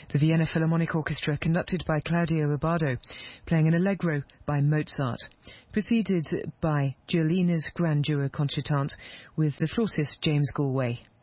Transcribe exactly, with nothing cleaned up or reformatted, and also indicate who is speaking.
Speaker 1: The Vienna Philharmonic Orchestra, conducted by Claudio Abbado, playing an allegro by Mozart, preceded by Giulina's Grand Duo Concertante with the flautist James Galway.